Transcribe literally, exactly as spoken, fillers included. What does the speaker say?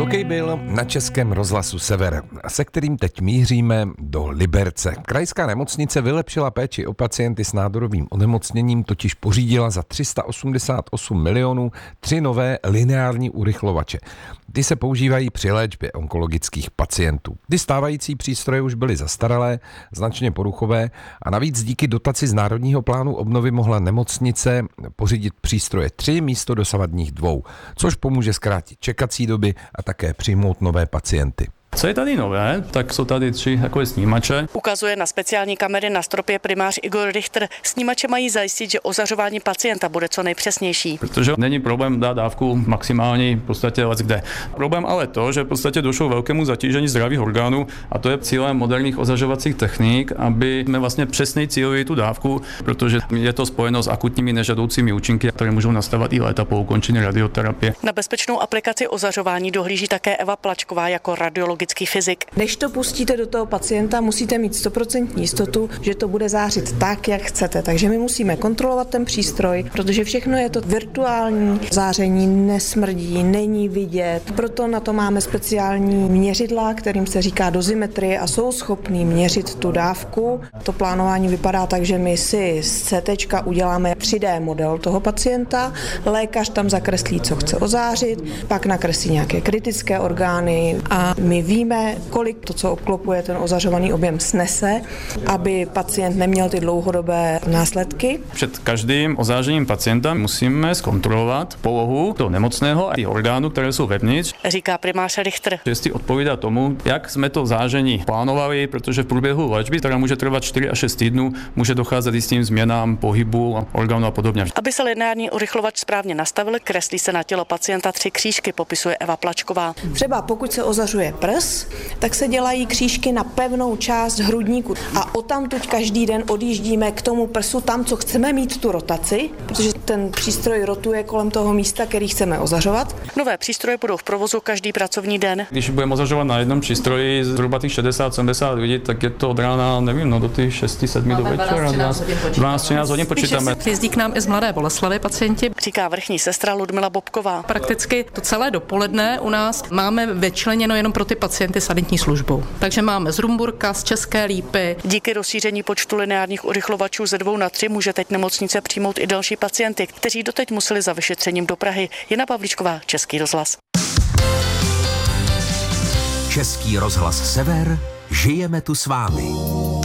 Hokej byl na Českém rozhlasu Sever, se kterým teď míříme do Liberce. Krajská nemocnice vylepšila péči o pacienty s nádorovým onemocněním, totiž pořídila za tři sta osmdesát osm milionů tři nové lineární urychlovače. Ty se používají při léčbě onkologických pacientů. Ty stávající přístroje už byly zastaralé, značně poruchové a navíc díky dotaci z Národního plánu obnovy mohla nemocnice pořídit přístroje tři místo dosavadních dvou, což pomůže zkrátit čekací doby a také přijmout nové pacienty. Co je tady nové, tak jsou tady tři takové snímače. Ukazuje na speciální kamery na stropě primář Igor Richter. Snímače mají zajistit, že ozařování pacienta bude co nejpřesnější. Protože není problém dát dávku maximální v podstatě kde. Problém ale to, že v podstatě došlo velkému zatížení zdravých orgánů a to je cílem moderních ozařovacích technik, aby jsme vlastně přesně cílili tu dávku, protože je to spojeno s akutními nežadoucími účinky, které můžou nastávat i léta po ukončení radioterapie. Na bezpečnou aplikaci ozařování dohlíží také Eva Plačková jako radiolog. Fyzik. Než to pustíte do toho pacienta, musíte mít sto procent jistotu, že to bude zářit tak, jak chcete. Takže my musíme kontrolovat ten přístroj, protože všechno je to virtuální. Záření nesmrdí, není vidět. Proto na to máme speciální měřidla, kterým se říká dozimetrie a jsou schopný měřit tu dávku. To plánování vypadá tak, že my si z C T uděláme tři dé model toho pacienta, lékař tam zakreslí, co chce ozářit, pak nakreslí nějaké kritické orgány a my víme, kolik to, co obklopuje ten ozařovaný objem, snese, aby pacient neměl ty dlouhodobé následky. Před každým ozářením pacienta musíme zkontrolovat polohu toho nemocného a i orgánů, které jsou vevnitř. Říká primář Richter. Jestli odpovídá tomu, jak jsme to záření plánovali, protože v průběhu léčby, která může trvat čtyři až šest týdnů, může docházet i s tím změnám pohybu orgánů a podobně. Aby se lineární urychlovač správně nastavil, kreslí se na tělo pacienta tři křížky, popisuje Eva Plačková. Třeba pokud se ozařuje prs, tak se dělají křížky na pevnou část hrudníku a odtamtud každý den odjíždíme k tomu prsu tam, co chceme mít tu rotaci, protože ten přístroj rotuje kolem toho místa, který chceme ozařovat. Nové přístroje budou v provozu každý pracovní den. Když budeme ozařovat na jednom přístroji zhruba těch šedesát sedmdesát lidí, tak je to od rána, nevím, no do těch šesti sedmi do večera. dvanáct třináct hodin počítáme. Jezdí k nám i z Mladé Boleslavi pacienti. Říká vrchní sestra Ludmila Bobková. Prakticky to celé dopoledne u nás máme vyčleněno jenom pro ty pacienty sanitní službou. Takže máme z Rumburka, z České Lípy. Díky rozšíření počtu lineárních urychlovačů ze dvou na tři může teď nemocnice přijmout i další pacienty, kteří doteď museli za vyšetřením do Prahy. Jana Pavlíčková, Český rozhlas. Český rozhlas Sever, žijeme tu s vámi.